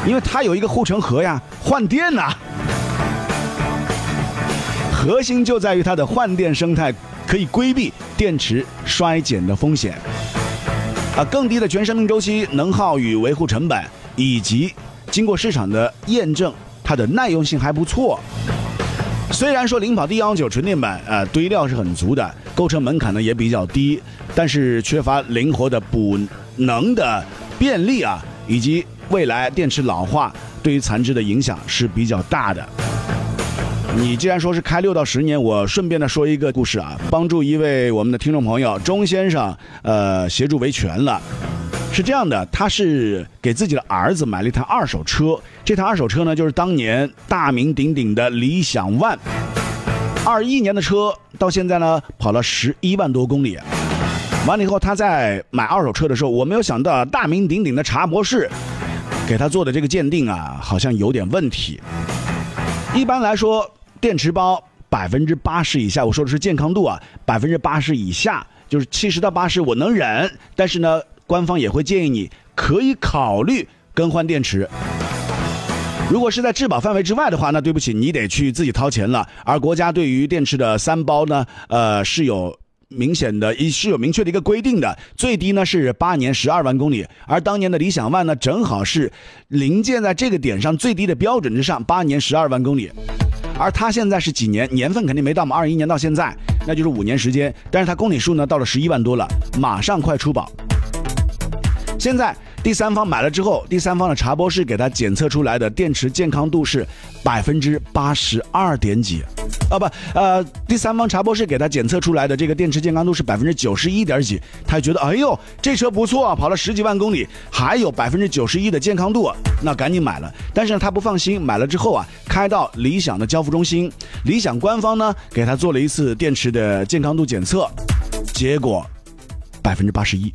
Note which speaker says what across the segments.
Speaker 1: 因为它有一个护城河呀，换电呐。核心就在于它的换电生态可以规避电池衰减的风险。更低的全生命周期、能耗与维护成本，以及经过市场的验证，它的耐用性还不错。虽然说领跑 D119 纯电版堆料是很足的，构成门槛呢也比较低，但是缺乏灵活的补能的便利以及未来电池老化对于残值的影响是比较大的。你既然说是开6到10年，我顺便的说一个故事帮助一位我们的听众朋友钟先生协助维权了。是这样的，他是给自己的儿子买了一台二手车，这台二手车呢就是当年大名鼎鼎的理想 ONE，21年的车到现在呢跑了11万多公里。完了以后，他在买二手车的时候，我没有想到大名鼎鼎的查博士给他做的这个鉴定好像有点问题。一般来说，电池包80%以下，我说的是健康度80%以下，就是70到80我能忍，但是呢官方也会建议你可以考虑更换电池。如果是在质保范围之外的话，那对不起，你得去自己掏钱了。而国家对于电池的3包呢是有明确的一个规定的，最低呢是8年12万公里，而当年的理想 ONE 呢正好是临界在这个点上最低的标准之上，8年12万公里。而它现在是几年，年份肯定没到嘛，21年到现在那就是5年时间，但是它公里数呢到了11万多了，马上快出保。现在第三方买了之后，第三方的查博士给他检测出来的电池健康度是82点几第三方查博士给他检测出来的这个电池健康度是91点几，他觉得哎呦这车不错跑了10几万公里，还有91%的健康度，那赶紧买了。但是他不放心，买了之后开到理想的交付中心，理想官方呢给他做了一次电池的健康度检测，结果81%。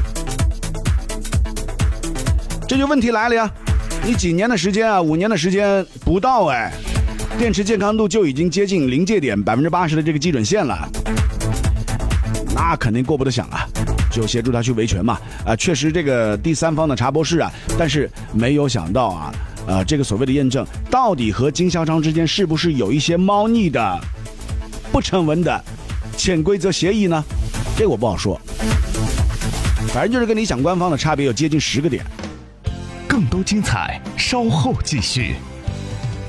Speaker 1: 这就问题来了呀，你几年的时间5年的时间不到电池健康度就已经接近临界点80%的这个基准线了，那肯定过不得想就协助他去维权嘛确实这个第三方的查博士但是没有想到这个所谓的验证到底和经销商之间是不是有一些猫腻的不成文的潜规则协议呢？这个我不好说，反正就是跟理想官方的差别有接近10个点。
Speaker 2: 更多精彩稍后继续。